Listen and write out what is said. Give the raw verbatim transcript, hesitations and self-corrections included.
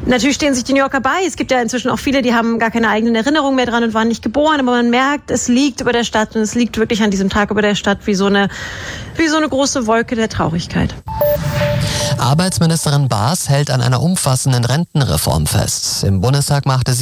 Natürlich stehen sich die New Yorker bei. Es gibt ja inzwischen auch viele, die haben gar keine eigenen Erinnerungen mehr dran und waren nicht geboren. Aber man merkt, es liegt über der Stadt und es liegt wirklich an diesem Tag über der Stadt wie so eine, wie so eine große Wolke der Traurigkeit. Arbeitsministerin Baas hält an einer umfassenden Rentenreform fest. Im Bundestag machte sie